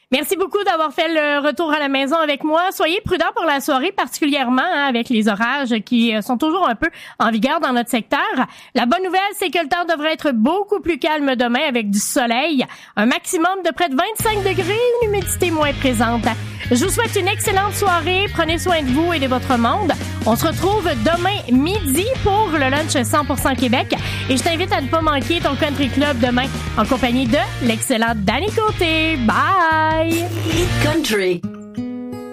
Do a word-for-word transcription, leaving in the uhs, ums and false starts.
Merci beaucoup d'avoir fait le retour à la maison avec moi. Soyez prudents pour la soirée, particulièrement hein, avec les orages qui sont toujours un peu en vigueur dans notre secteur. La bonne nouvelle, c'est que le temps devrait être beaucoup plus calme demain avec du soleil. Un maximum de près de vingt-cinq degrés, une humidité moins présente. Je vous souhaite une excellente soirée. Prenez soin de vous et de votre monde. On se retrouve demain midi pour le lunch cent pour cent Québec. Et je t'invite à ne pas manquer ton Country Club demain en compagnie de l'excellente Dani Côté. Bye! Country.